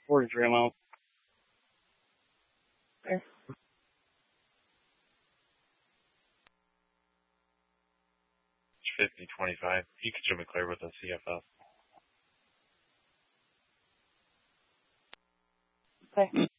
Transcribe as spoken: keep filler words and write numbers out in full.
forty-three amount. Okay. fifty twenty-five. You can show me clear with a C F S. Okay.